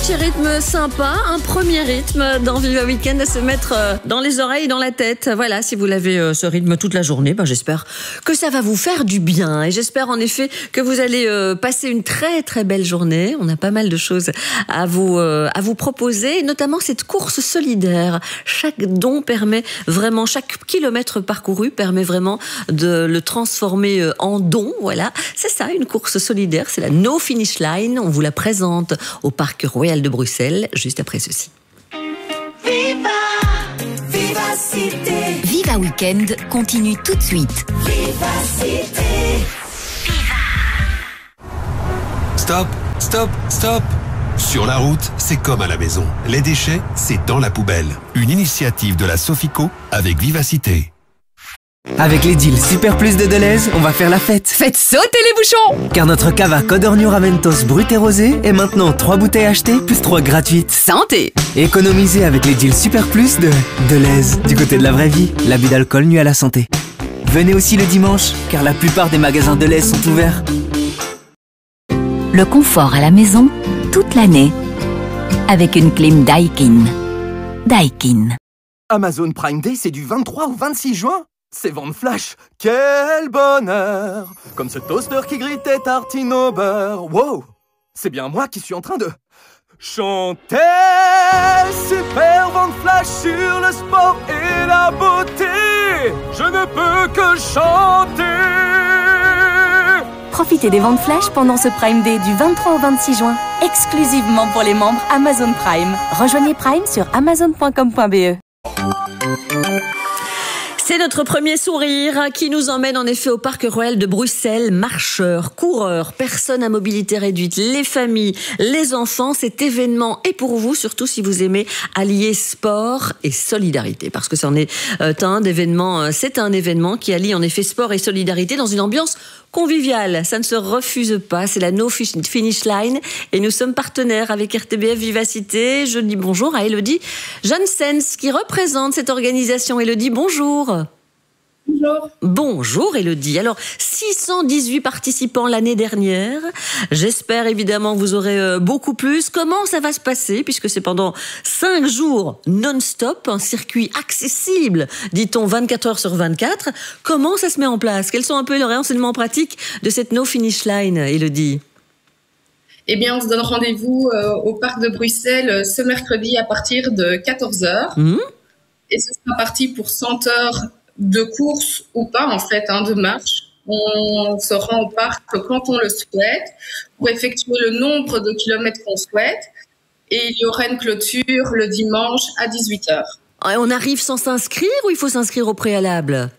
petit rythme sympa, un premier rythme dans Viva Weekend à se mettre dans les oreilles et dans la tête. Voilà, si vous l'avez ce rythme toute la journée, j'espère que ça va vous faire du bien. Et j'espère en effet que vous allez passer une très très belle journée. On a pas mal de choses à vous proposer, notamment cette course solidaire. Chaque don permet vraiment, chaque kilomètre parcouru permet vraiment de le transformer en don. Voilà, c'est ça, une course solidaire. C'est la No Finish Line. On vous la présente au Parc Royal de Bruxelles, juste après ceci. Viva, Vivacité. Viva Weekend continue tout de suite. Vivacité. Stop, stop, stop. Sur la route, c'est comme à la maison. Les déchets, c'est dans la poubelle. Une initiative de la Sofico avec Vivacité. Avec les deals Super Plus de Deleuze, on va faire la fête. Faites sauter les bouchons! Car notre cava Codorniu Raventos brut et rosé est maintenant 3 bouteilles achetées plus 3 gratuites. Santé! Économisez avec les deals Super Plus de Deleuze. Du côté de la vraie vie, l'abus d'alcool nuit à la santé. Venez aussi le dimanche, car la plupart des magasins Deleuze sont ouverts. Le confort à la maison, toute l'année. Avec une clim Daikin. Daikin. Amazon Prime Day, c'est du 23 au 26 juin. C'est vente flash. Quel bonheur! Comme ce toaster qui grille tes tartines au beurre. Wow! C'est bien moi qui suis en train de chanter. Super vente flash sur le sport et la beauté. Je ne peux que chanter. Profitez des ventes flash pendant ce Prime Day du 23 au 26 juin, exclusivement pour les membres Amazon Prime. Rejoignez Prime sur amazon.com.be. C'est notre premier sourire qui nous emmène en effet au Parc Royal de Bruxelles. Marcheurs, coureurs, personnes à mobilité réduite, les familles, les enfants. Cet événement est pour vous, surtout si vous aimez allier sport et solidarité. Parce que c'en est un événement, c'est un événement qui allie en effet sport et solidarité dans une ambiance conviviale. Ça ne se refuse pas. C'est la No Finish Line. Et nous sommes partenaires avec RTBF Vivacité. Je dis bonjour à Elodie Janssens qui représente cette organisation. Elodie, bonjour. Bonjour. Bonjour Elodie. Alors, 618 participants l'année dernière. J'espère évidemment que vous aurez beaucoup plus. Comment ça va se passer puisque c'est pendant 5 jours non-stop, un circuit accessible, dit-on 24 heures sur 24. Comment ça se met en place? Quels sont un peu les renseignements pratiques de cette No Finish Line, Elodie? Eh bien, on se donne rendez-vous au Parc de Bruxelles ce mercredi à partir de 14h. Et ce sera parti pour 100 heures de course ou pas, en fait, de marche. On se rend au parc quand on le souhaite pour effectuer le nombre de kilomètres qu'on souhaite. Et il y aura une clôture le dimanche à 18h. On arrive sans s'inscrire ou il faut s'inscrire au préalable?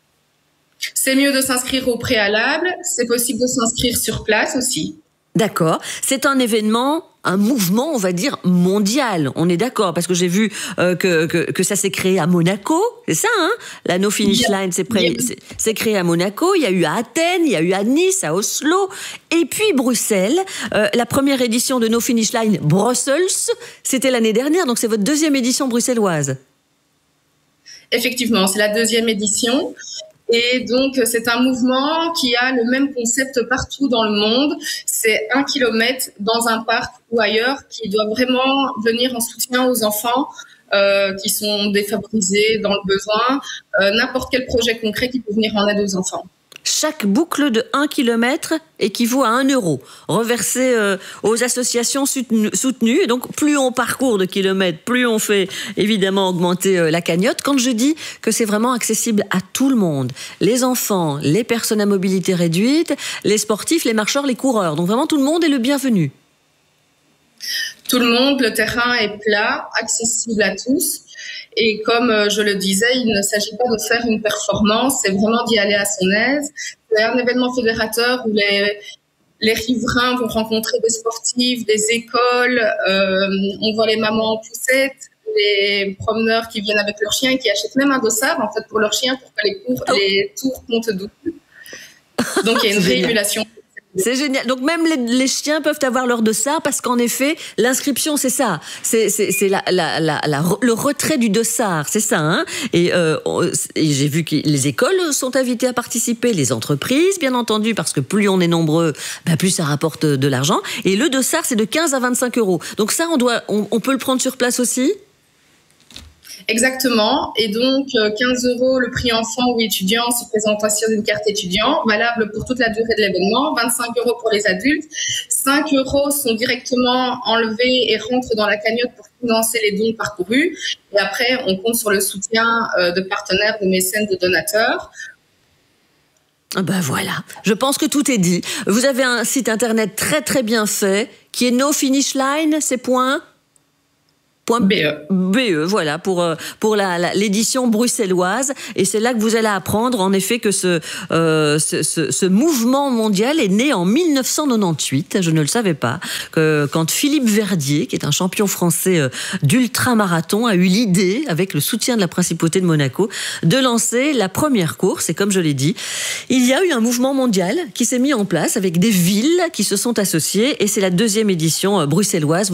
C'est mieux de s'inscrire au préalable. C'est possible de s'inscrire sur place aussi. D'accord. C'est un événement, un mouvement, on va dire, mondial. On est d'accord, parce que j'ai vu que ça s'est créé à Monaco. C'est ça, hein? La No Finish Line, c'est créé à Monaco. Il y a eu à Athènes, il y a eu à Nice, à Oslo. Et puis Bruxelles. La première édition de No Finish Line Brussels, c'était l'année dernière. Donc c'est votre deuxième édition bruxelloise. Effectivement, c'est la deuxième édition. Et donc, c'est un mouvement qui a le même concept partout dans le monde. C'est 1 kilomètre dans un parc ou ailleurs qui doit vraiment venir en soutien aux enfants qui sont défavorisés dans le besoin. N'importe quel projet concret qui peut venir en aide aux enfants. Chaque boucle de 1 kilomètre équivaut à 1 euro, reversé aux associations soutenues. Et donc, plus on parcourt de kilomètres, plus on fait évidemment augmenter la cagnotte. Quand je dis que c'est vraiment accessible à tout le monde, les enfants, les personnes à mobilité réduite, les sportifs, les marcheurs, les coureurs. Donc vraiment, tout le monde est le bienvenu. Tout le monde, le terrain est plat, accessible à tous. Et comme je le disais, il ne s'agit pas de faire une performance, c'est vraiment d'y aller à son aise. C'est un événement fédérateur où les riverains vont rencontrer des sportifs, des écoles, on voit les mamans en poussette, les promeneurs qui viennent avec leurs chiens et qui achètent même un dossard en fait pour leurs chiens pour que les tours comptent double. Donc il y a une vraie émulation. C'est génial. Donc même les chiens peuvent avoir leur dossard parce qu'en effet, l'inscription, c'est ça. C'est le retrait du dossard, c'est ça. Hein, et j'ai vu que les écoles sont invitées à participer, les entreprises, bien entendu, parce que plus on est nombreux, plus ça rapporte de l'argent. Et le dossard, c'est de 15 à 25 €. Donc ça, on peut le prendre sur place aussi ? Exactement. Et donc, 15 € le prix enfant ou étudiant sous présentation d'une carte étudiant, valable pour toute la durée de l'événement, 25 € pour les adultes. 5 € sont directement enlevés et rentrent dans la cagnotte pour financer les dons parcourus. Et après, on compte sur le soutien de partenaires, de mécènes, de donateurs. Voilà, je pense que tout est dit. Vous avez un site internet très très bien fait qui est No Finish Line, c'est .be, voilà, pour l'édition bruxelloise. Et c'est là que vous allez apprendre, en effet, que ce mouvement mondial est né en 1998. Je ne le savais pas. Quand Philippe Verdier, qui est un champion français d'ultramarathon, a eu l'idée, avec le soutien de la Principauté de Monaco, de lancer la première course. Et comme je l'ai dit, il y a eu un mouvement mondial qui s'est mis en place avec des villes qui se sont associées. Et c'est la 2e édition bruxelloise.